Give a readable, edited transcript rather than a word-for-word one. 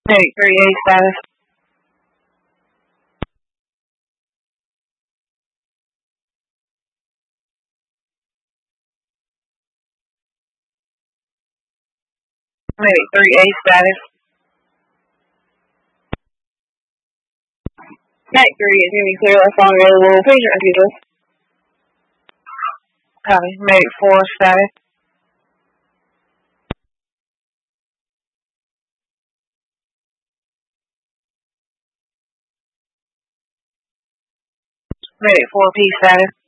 Medic 3A status. Medic 3A status. Medic 3 is going to be clear. That's all available. Patient refusal. Copy. Medic 4 status. Medic 4P status.